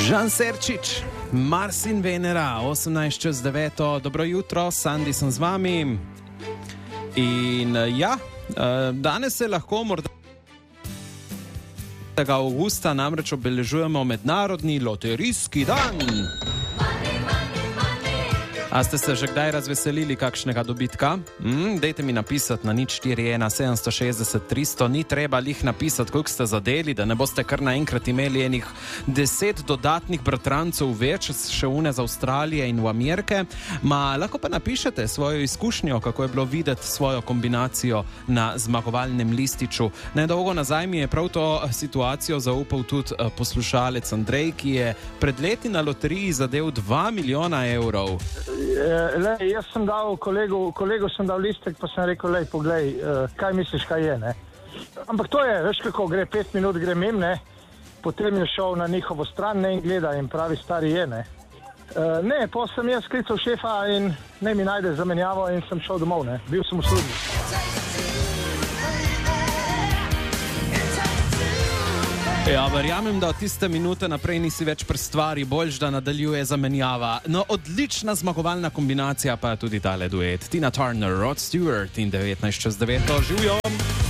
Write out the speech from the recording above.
Žan Serčič, Mars in Venera, 18:09. Dobro jutro, Sandi sem z vami. In danes se lahko morda avgusta namreč obeležujemo mednarodni loterijski dan. A ste se že kdaj razveselili kakšnega dobitka? Dajte mi napisati na 041 760 300, ni treba lih napisati, koliko ste zadeli, da ne boste kar naenkrat imeli enih 10 dodatnih bratrancev več, še une z Avstralije in v Amerike. Lahko pa napišete svojo izkušnjo, kako je bilo videti svojo kombinacijo na zmagovalnem lističu. Nedolgo nazaj mi je prav to situacijo zaupal tudi poslušalec Andrej, ki je pred leti na loteriji zadel 2 milijona evrov. Jaz sem dal kolegu sem dal listek, pa sem rekel, poglej, kaj misliš, kaj je, ne? Ampak to je, veš kako gre, 5 minut gre mim, ne? Potem je šel na njihovo stran, ne, in gleda in pravi, stari je, ne? Pa sem jaz sklical šefa in ne mi najde zamenjavo in sem šel domov, ne? Bil sem v službi. Ja, verjamem, da od tiste minute naprej nisi več pri stvari, boljš, da nadaljuje zamenjava. No, odlična zmagovalna kombinacija pa je tudi tale duet. Tina Turner, Rod Stewart in 19:09. Živijo!